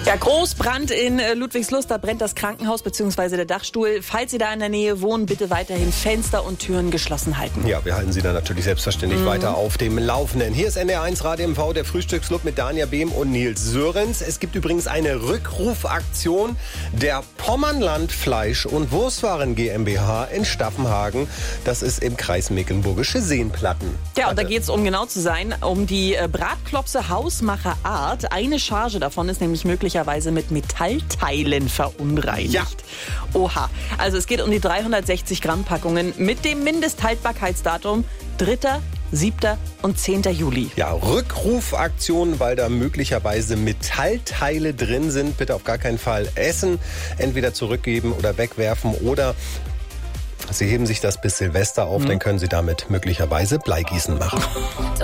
Ja, Großbrand in Ludwigslust, da brennt das Krankenhaus bzw. der Dachstuhl. Falls Sie da in der Nähe wohnen, bitte weiterhin Fenster und Türen geschlossen halten. Ja, wir halten Sie da natürlich selbstverständlich weiter auf dem Laufenden. Hier ist NDR1 Radio MV, der Frühstücksclub mit Dania Behm und Nils Sörensen. Es gibt übrigens eine Rückrufaktion der Pommernland Fleisch- und Wurstwaren GmbH in Staffenhagen. Das ist im Kreis Mecklenburgische Seenplatten. Ja, und da geht es, um genau zu sein, um die Bratklopse Hausmacher Art. Eine Charge davon ist nämlich möglicherweise mit Metallteilen verunreinigt. Ja. Oha. Also es geht um die 360 Gramm Packungen mit dem Mindesthaltbarkeitsdatum 3., 7. und 10. Juli. Ja, Rückrufaktion, weil da möglicherweise Metallteile drin sind. Bitte auf gar keinen Fall essen. Entweder zurückgeben oder wegwerfen oder Sie heben sich das bis Silvester auf, dann können Sie damit möglicherweise Bleigießen machen.